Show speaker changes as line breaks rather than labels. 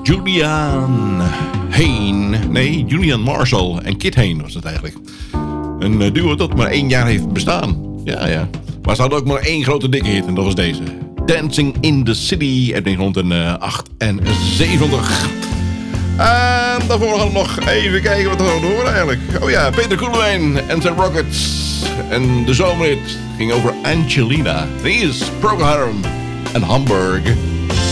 Julian Marshall en Kit Hain was het eigenlijk. Een duo dat maar 1 jaar heeft bestaan. Ja. Maar ze hadden ook maar 1 grote dikke hit en dat was deze. Dancing in the City uit 1978. En daarvoor gaan we nog even kijken wat we gaan horen eigenlijk. Oh ja, Peter Koelewijn en zijn Rockets. En de zomerhit ging over Angelina. Hier is Procol Harum en Hamburg.